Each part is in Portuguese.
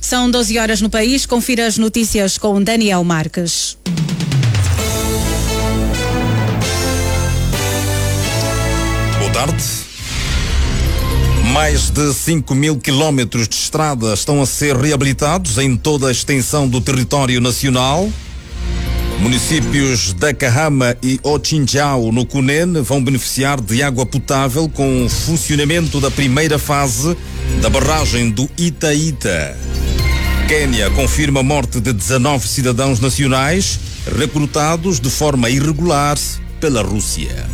São 12 horas no país. Confira as notícias com Daniel Marques. Boa tarde. Mais de 5.000 quilómetros de estrada estão a ser reabilitados em toda a extensão do território nacional. Municípios da Kahama e Otchinjau, no Cunene, vão beneficiar de água potável com o funcionamento da primeira fase da barragem do Itaíta. Quênia confirma a morte de 19 cidadãos nacionais recrutados de forma irregular pela Rússia.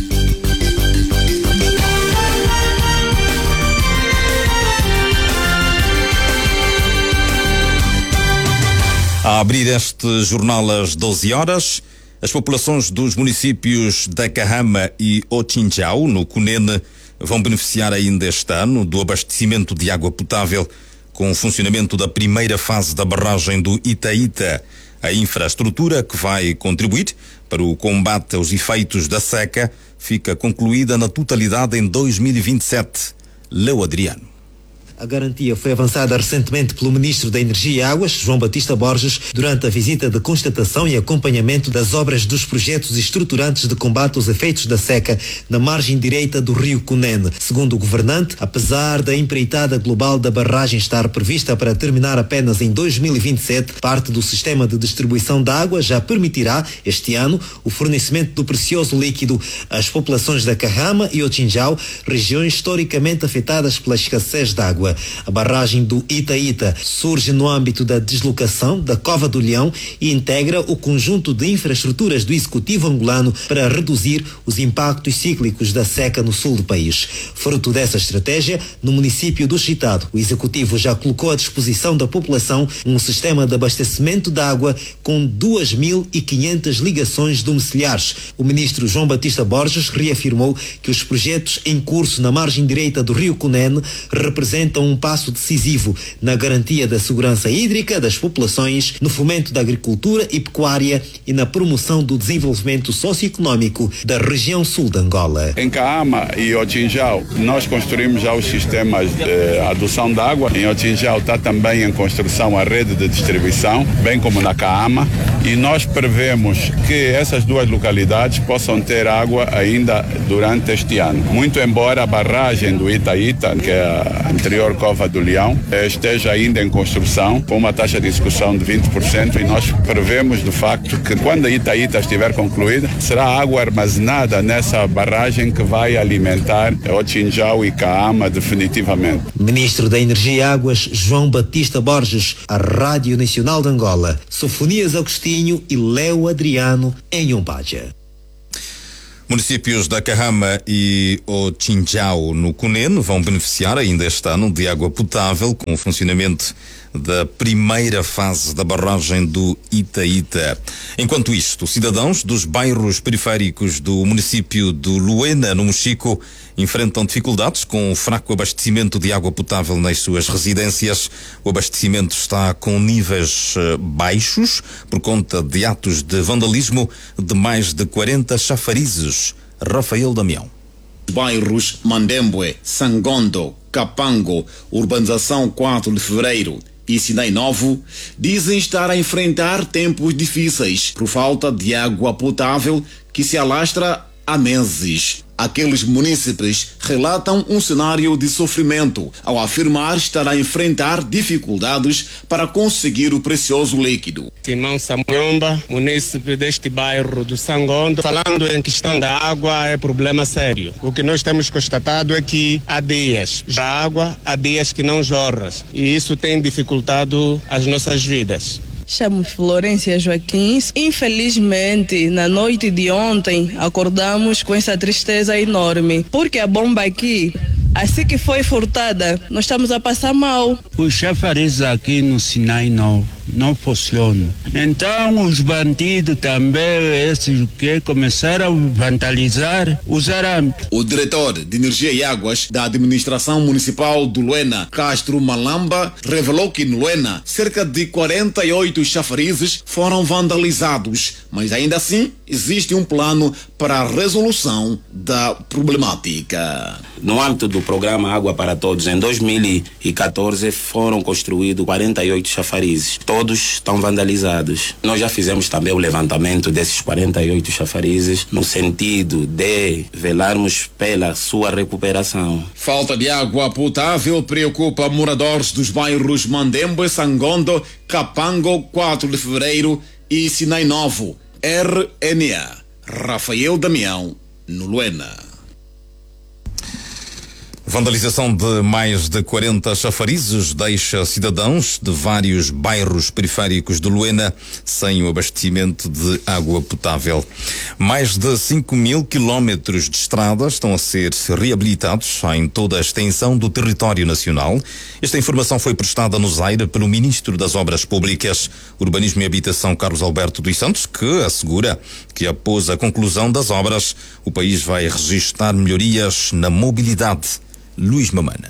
A abrir este jornal às 12 horas, as populações dos municípios da Kahama e Otchinjau, no Cunene, vão beneficiar ainda este ano do abastecimento de água potável com o funcionamento da primeira fase da barragem do Itaíta. A infraestrutura que vai contribuir para o combate aos efeitos da seca fica concluída na totalidade em 2027. Leo Adriano. A garantia foi avançada recentemente pelo Ministro da Energia e Águas, João Batista Borges, durante a visita de constatação e acompanhamento das obras dos projetos estruturantes de combate aos efeitos da seca na margem direita do rio Cunene. Segundo o governante, apesar da empreitada global da barragem estar prevista para terminar apenas em 2027, parte do sistema de distribuição de água já permitirá, este ano, o fornecimento do precioso líquido às populações da Kahama e Otchinjau, regiões historicamente afetadas pela escassez de água. A barragem do Itaíta surge no âmbito da deslocação da Cova do Leão e integra o conjunto de infraestruturas do Executivo angolano para reduzir os impactos cíclicos da seca no sul do país. Fruto dessa estratégia, no município do Chitado, o Executivo já colocou à disposição da população um sistema de abastecimento de água com 2.500 ligações domiciliares. O ministro João Batista Borges reafirmou que os projetos em curso na margem direita do rio Cunene representam um passo decisivo na garantia da segurança hídrica das populações, no fomento da agricultura e pecuária e na promoção do desenvolvimento socioeconômico da região sul de Angola. Em Kahama e Otchinjau, nós construímos já os sistemas de adução de água. Em Otchinjau está também em construção a rede de distribuição, bem como na Kahama, e nós prevemos que essas duas localidades possam ter água ainda durante este ano. Muito embora a barragem do Itaíta, que é a anterior Cova do Leão, esteja ainda em construção, com uma taxa de execução de 20%, e nós prevemos, de facto, que quando a Itaíta estiver concluída, será água armazenada nessa barragem que vai alimentar Otchinjau e Kahama definitivamente. Ministro da Energia e Águas, João Batista Borges, a Rádio Nacional de Angola, Sofonias Agostinho e Leo Adriano, em Umbaja. Municípios da Kahama e Otchinjau, no Cunene, vão beneficiar ainda este ano de água potável com o funcionamento da primeira fase da barragem do Itaíta. Enquanto isto, cidadãos dos bairros periféricos do município de Luena, no Mochico, enfrentam dificuldades com o fraco abastecimento de água potável nas suas residências. O abastecimento está com níveis baixos por conta de atos de vandalismo de mais de 40 chafarizes. Rafael Damião. Bairros Mandembwe, Sangondo, Kapango, Urbanização 4 de Fevereiro e Sinai Novo dizem estar a enfrentar tempos difíceis por falta de água potável que se alastra há meses. Aqueles munícipes relatam um cenário de sofrimento ao afirmar estar a enfrentar dificuldades para conseguir o precioso líquido. Simão Samomba, munícipe deste bairro do Sangondo, falando em questão da água é problema sério. O que nós temos constatado é que há dias já água, há dias que não jorra, e isso tem dificultado as nossas vidas. Chamo Florência Joaquim. Infelizmente, na noite de ontem, acordamos com essa tristeza enorme, porque a bomba aqui, assim que foi furtada, nós estamos a passar mal. Os chafarizes aqui no Sinai Novo não funciona. Então os bandidos também, esses que começaram a vandalizar os arames. O diretor de Energia e Águas da Administração Municipal do Luena, Castro Malamba, revelou que no Luena cerca de 48 chafarizes foram vandalizados, mas ainda assim existe um plano para a resolução da problemática. No âmbito do programa Água para Todos, em 2014 foram construídos 48 chafarizes. Todos estão vandalizados. Nós já fizemos também o levantamento desses 48 chafarizes no sentido de velarmos pela sua recuperação. Falta de água potável preocupa moradores dos bairros Mandembe, Sangondo, Capango, 4 de Fevereiro e Sinai Novo. RNA. Rafael Damião, no Luena. Vandalização de mais de 40 chafarizes deixa cidadãos de vários bairros periféricos de Luena sem o abastecimento de água potável. Mais de 5.000 quilómetros de estradas estão a ser reabilitados em toda a extensão do território nacional. Esta informação foi prestada no Zaire pelo Ministro das Obras Públicas, Urbanismo e Habitação, Carlos Alberto dos Santos, que assegura que após a conclusão das obras, o país vai registrar melhorias na mobilidade. Luís Mamana.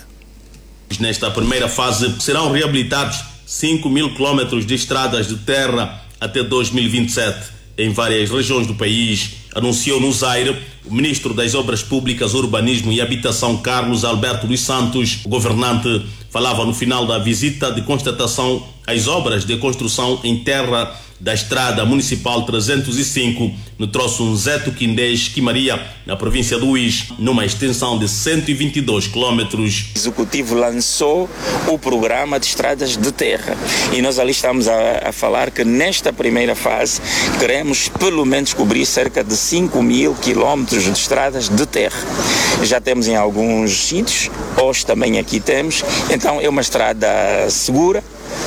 Nesta primeira fase serão reabilitados 5.000 quilómetros de estradas de terra até 2027 em várias regiões do país, anunciou no Zaire o Ministro das Obras Públicas, Urbanismo e Habitação, Carlos Alberto dos Santos. O governante falava no final da visita de constatação às obras de construção em terra da estrada municipal 305 no troço Nzeto Quindés Quimaria, na província do Uís, numa extensão de 122 quilómetros. O Executivo lançou o programa de estradas de terra e nós ali estamos a falar que nesta primeira fase queremos pelo menos cobrir cerca de 5.000 quilómetros de estradas de terra. Já temos em alguns sítios, hoje também aqui temos, então é uma estrada segura,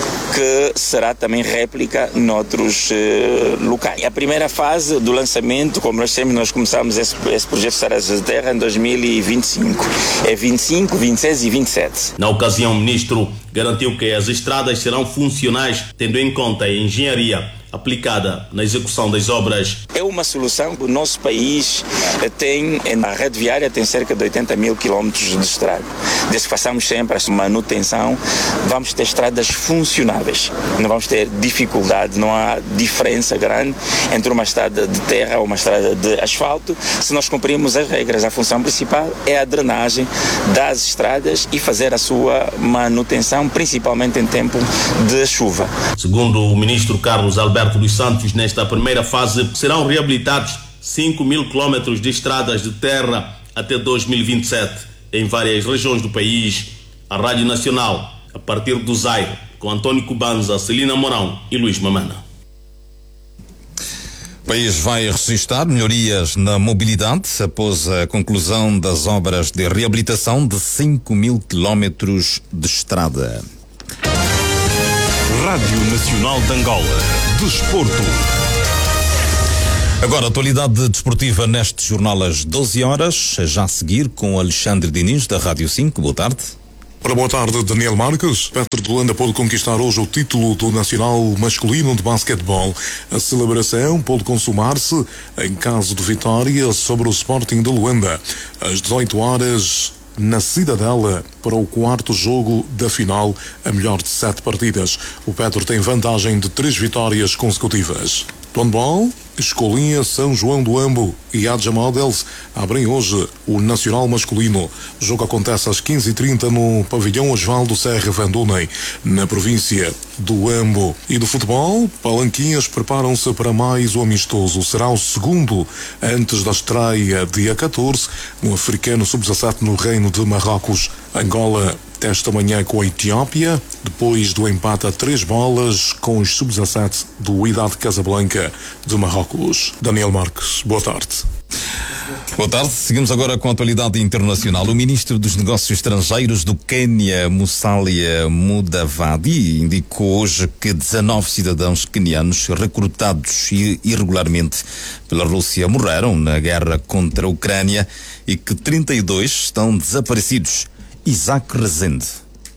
que será também réplica noutros locais. A primeira fase do lançamento, como nós temos, nós começamos esse projeto de estradas de terra em 2025. É 25, 26 e 27. Na ocasião, o ministro garantiu que as estradas serão funcionais, tendo em conta a engenharia aplicada na execução das obras. É uma solução que o nosso país tem, a rede viária tem cerca de 80.000 quilómetros de estrada. Desde que façamos sempre essa manutenção, vamos ter estradas funcionáveis. Não vamos ter dificuldade, não há diferença grande entre uma estrada de terra ou uma estrada de asfalto. Se nós cumprirmos as regras, a função principal é a drenagem das estradas e fazer a sua manutenção, principalmente em tempo de chuva. Segundo o ministro Carlos Alberto dos Santos, nesta primeira fase serão reabilitados 5.000 quilómetros de estradas de terra até 2027 em várias regiões do país. A Rádio Nacional, a partir do Zaire, com António Cubanza, Celina Mourão e Luís Mamana. O país vai registrar melhorias na mobilidade após a conclusão das obras de reabilitação de 5.000 quilómetros de estrada. Rádio Nacional de Angola. Desporto. Agora, atualidade desportiva neste jornal às 12 horas, já a seguir com Alexandre Diniz, da Rádio 5. Boa tarde. Ora, boa tarde, Daniel Marques. Petro de Luanda pôde conquistar hoje o título do Nacional Masculino de Basquetebol. A celebração pôde consumar-se em caso de vitória sobre o Sporting de Luanda. Às 18 horas, na Cidadela, para o quarto jogo da final, a melhor de 7 partidas. O Petro tem vantagem de 3 vitórias consecutivas. Handball, Escolinha São João do Ambo e Adja Models abrem hoje o Nacional Masculino. O jogo acontece às 15h30 no pavilhão Osvaldo Serra Van Dunen, na província do Ambo. E do futebol, Palanquinhas preparam-se para mais um amistoso. Será o segundo antes da estreia, dia 14, no Africano Sub-17 no Reino de Marrocos. Angola esta manhã com a Etiópia, depois do empate a 3 bolas com os Sub-17 do Wydad Casablanca de Marrocos. Daniel Marques, boa tarde. Boa tarde, seguimos agora com a atualidade internacional. O ministro dos Negócios Estrangeiros do Quênia, Musalia Mudavadi, indicou hoje que 19 cidadãos quenianos recrutados irregularmente pela Rússia morreram na guerra contra a Ucrânia e que 32 estão desaparecidos. Isaac Rezende.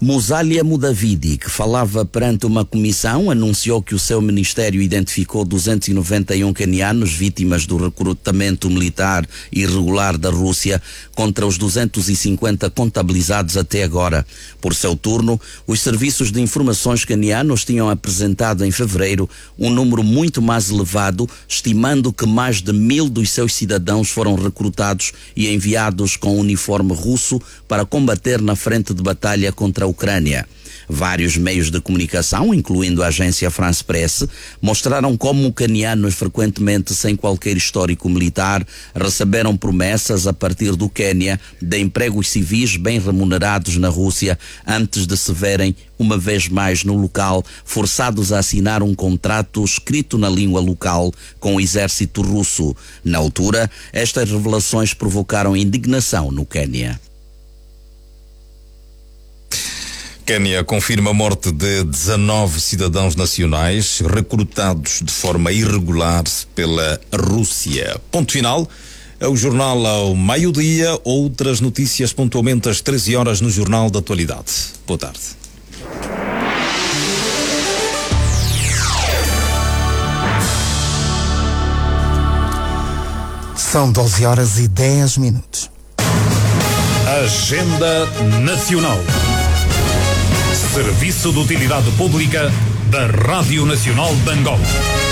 Musalia Mudavidi, que falava perante uma comissão, anunciou que o seu ministério identificou 291 quenianos vítimas do recrutamento militar irregular da Rússia contra os 250 contabilizados até agora. Por seu turno, os serviços de informações quenianos tinham apresentado em fevereiro um número muito mais elevado, estimando que mais de 1.000 dos seus cidadãos foram recrutados e enviados com uniforme russo para combater na frente de batalha contra a Ucrânia. Vários meios de comunicação, incluindo a agência France Presse, mostraram como ucranianos frequentemente sem qualquer histórico militar receberam promessas a partir do Quênia de empregos civis bem remunerados na Rússia antes de se verem, uma vez mais no local, forçados a assinar um contrato escrito na língua local com o exército russo. Na altura, estas revelações provocaram indignação no Quênia. Quênia confirma a morte de 19 cidadãos nacionais recrutados de forma irregular pela Rússia. Ponto final. É o jornal ao meio-dia. Outras notícias pontualmente às 13 horas no Jornal da Atualidade. Boa tarde. São 12 horas e 10 minutos. Agenda Nacional. Serviço de Utilidade Pública da Rádio Nacional de Angola.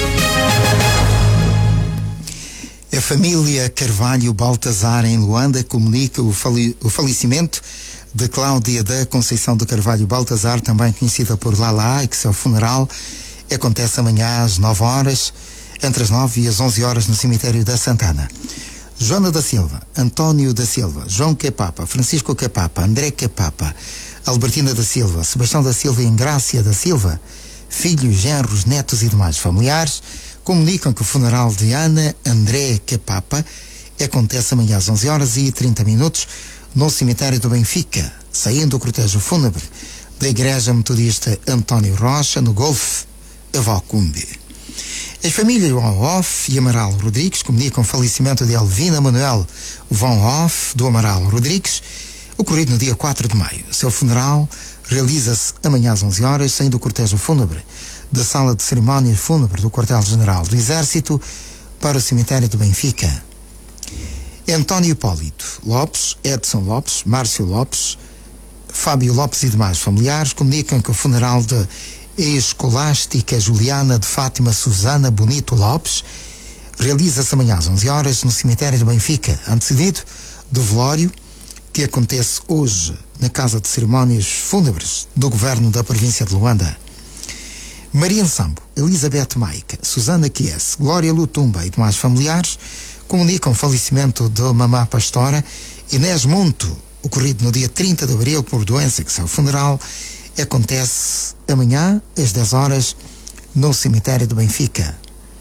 A família Carvalho Baltazar em Luanda comunica o falecimento de Cláudia da Conceição de Carvalho Baltazar, também conhecida por Lala, e que seu funeral acontece amanhã às 9 horas, entre as 9 e as 11 horas no cemitério da Santana. Joana da Silva, António da Silva, João Quepapa, Francisco Quepapa, André Quepapa, Albertina da Silva, Sebastião da Silva e Ingrácia da Silva, filhos, genros, netos e demais familiares, comunicam que o funeral de Ana André Quepapa acontece amanhã às 11 horas e 30 minutos no cemitério do Benfica, saindo o cortejo fúnebre da Igreja Metodista António Rocha, no Golfe Avocumbe. As famílias Von Hoff e Amaral Rodrigues comunicam o falecimento de Elvina Manuel Von Hoff do Amaral Rodrigues, ocorrido no dia 4 de maio. Seu funeral realiza-se amanhã às 11 horas, saindo o cortejo fúnebre da Sala de Cerimónias Fúnebre do Quartel-General do Exército para o cemitério do Benfica. António Hipólito Lopes, Edson Lopes, Márcio Lopes, Fábio Lopes e demais familiares comunicam que o funeral de Escolástica Juliana de Fátima Susana Bonito Lopes realiza-se amanhã às 11 horas no cemitério do Benfica, antecedido do velório que acontece hoje na Casa de Cerimónias Fúnebres do Governo da Província de Luanda. Maria Sambo, Elizabeth Maica, Susana Quies, Glória Lutumba e demais familiares comunicam o falecimento de mamã pastora Inês Monto, ocorrido no dia 30 de abril por doença, que seu funeral acontece amanhã às 10 horas no cemitério do Benfica.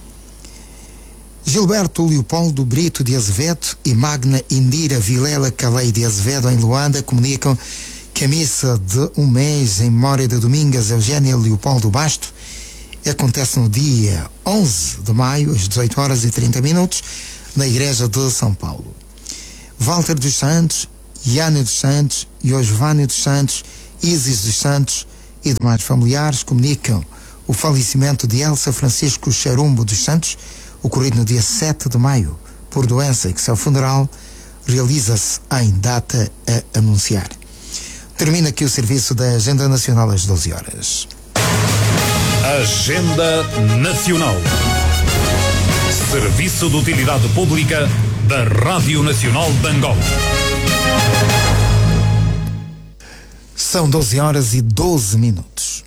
Gilberto Leopoldo Brito de Azevedo e Magna Indira Vilela Calei de Azevedo em Luanda comunicam que a missa de um mês em memória de Domingas Eugénia Leopoldo Basto acontece no dia 11 de maio às 18 horas e 30 minutos na Igreja de São Paulo. Walter dos Santos, Iane dos Santos, Josvânio dos Santos, Isis dos Santos e demais familiares comunicam o falecimento de Elsa Francisco Charumbo dos Santos, ocorrido no dia 7 de maio, por doença, e que seu funeral realiza-se em data a anunciar. Termina aqui o serviço da Agenda Nacional às 12 horas. Agenda Nacional. Serviço de Utilidade Pública da Rádio Nacional de Angola. São 12 horas e 12 minutos.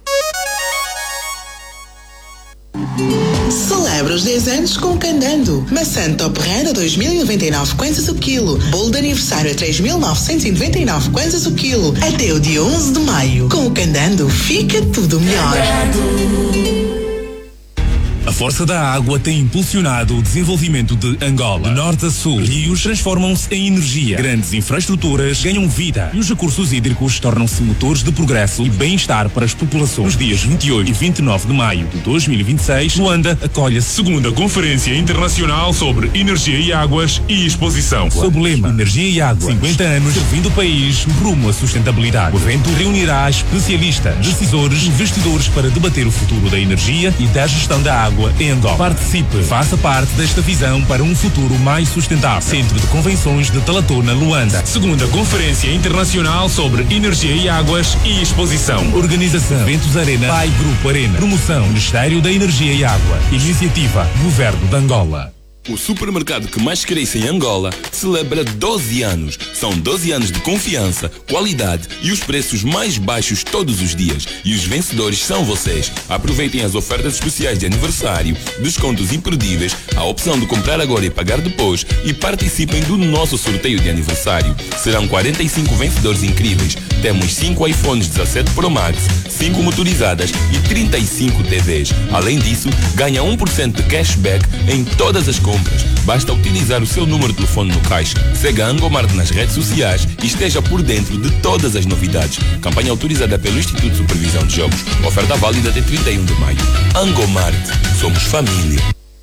Celebra os 10 anos com Candando. Maçã Top Rana 2.099 kwanzas o quilo. Bolo de aniversário a 3.999 kwanzas o quilo. Até o dia 11 de maio. Com o Candando fica tudo melhor. A força da água tem impulsionado o desenvolvimento de Angola. De norte a sul, rios transformam-se em energia. Grandes infraestruturas ganham vida e os recursos hídricos tornam-se motores de progresso e bem-estar para as populações. Nos dias 28 e 29 de maio de 2026, Luanda acolhe a segunda Conferência Internacional sobre Energia e Águas e Exposição. Sob o lema Energia e Água, 50 anos servindo o país rumo à sustentabilidade. O evento reunirá especialistas, decisores e investidores para debater o futuro da energia e da gestão da água em Angola. Participe, faça parte desta visão para um futuro mais sustentável. Centro de Convenções de Talatona, Luanda. Segunda Conferência Internacional sobre Energia e Águas e Exposição. Organização Ventos Arena, Pai Grupo Arena. Promoção Ministério da Energia e Água. Iniciativa Governo de Angola. O supermercado que mais cresce em Angola celebra 12 anos. São 12 anos de confiança, qualidade e os preços mais baixos todos os dias. E os vencedores são vocês. Aproveitem as ofertas especiais de aniversário, descontos imperdíveis, a opção de comprar agora e pagar depois e participem do nosso sorteio de aniversário. Serão 45 vencedores incríveis. Temos 5 iPhones 17 Pro Max, 5 motorizadas e 35 TVs. Além disso, ganha 1% de cashback em todas as compras. Basta utilizar o seu número de telefone no caixa. Siga a Angomart nas redes sociais e esteja por dentro de todas as novidades. Campanha autorizada pelo Instituto de Supervisão de Jogos. Oferta válida até 31 de maio. Angomart. Somos família.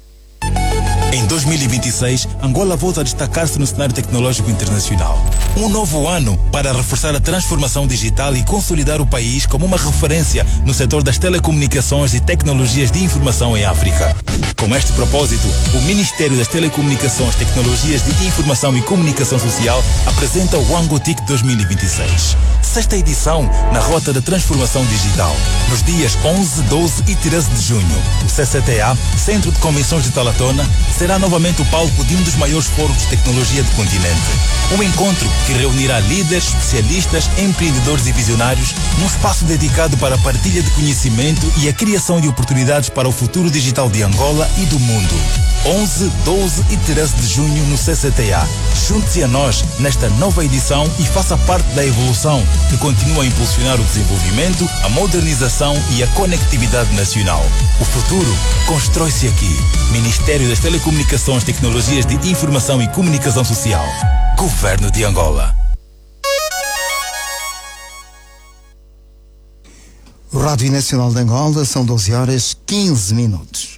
Em 2026, Angola volta a destacar-se no cenário tecnológico internacional. Um novo ano para reforçar a transformação digital e consolidar o país como uma referência no setor das telecomunicações e tecnologias de informação em África. Com este propósito, o Ministério das Telecomunicações, Tecnologias de Informação e Comunicação Social apresenta o Angotic 2026. Sexta edição na Rota da Transformação Digital. Nos dias 11, 12 e 13 de junho, o CCTA, Centro de Convenções de Talatona, será novamente o palco de um dos maiores fóruns de tecnologia do continente. Um encontro que reunirá líderes, especialistas, empreendedores e visionários num espaço dedicado para a partilha de conhecimento e a criação de oportunidades para o futuro digital de Angola e do mundo. 11, 12 e 13 de junho no CCTA. Junte-se a nós nesta nova edição e faça parte da evolução que continua a impulsionar o desenvolvimento, a modernização e a conectividade nacional. O futuro constrói-se aqui. Ministério das Telecomunicações, Tecnologias de Informação e Comunicação Social. Governo de Angola. Rádio Nacional de Angola, são 12 horas 15 minutos.